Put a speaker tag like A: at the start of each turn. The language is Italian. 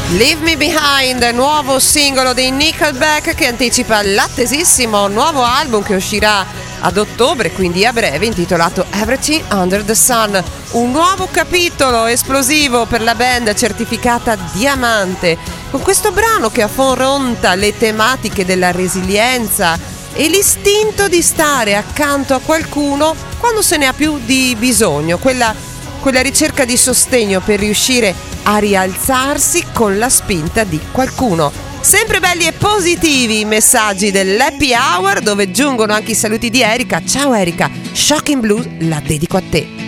A: Leave Me Behind, nuovo singolo dei Nickelback che anticipa l'attesissimo nuovo album che uscirà ad ottobre, quindi a breve, intitolato Everything Under the Sun. Un nuovo capitolo esplosivo per la band certificata diamante, con questo brano che affronta le tematiche della resilienza e l'istinto di stare accanto a qualcuno quando se ne ha più di bisogno, quella ricerca di sostegno per riuscire a rialzarsi con la spinta di qualcuno. Sempre belli e positivi i messaggi dell'Happy Hour, dove giungono anche i saluti di Erika. Ciao Erika, Shocking Blues la dedico a te.